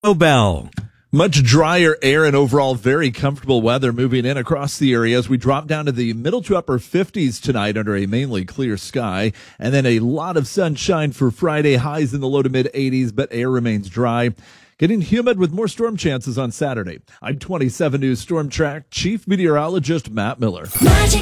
Bell. Much drier air and overall very comfortable weather moving in across the area as we drop down to the middle to upper 50s tonight under a mainly clear sky. And then a lot of sunshine for Friday, highs in the low to mid 80s, but air remains dry. Getting humid with more storm chances on Saturday. I'm 27 News Storm Track Chief Meteorologist Matt Miller.